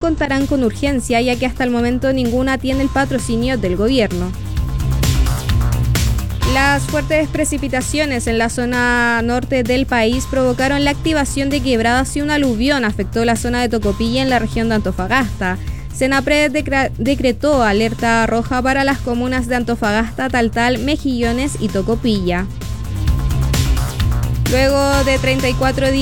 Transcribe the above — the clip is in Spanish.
contarán con urgencia, ya que hasta el momento ninguna tiene el patrocinio del gobierno. Las fuertes precipitaciones en la zona norte del país provocaron la activación de quebradas y un aluvión afectó la zona de Tocopilla en la región de Antofagasta. Senapred decretó alerta roja para las comunas de Antofagasta, Taltal, Mejillones y Tocopilla. Luego de 34 días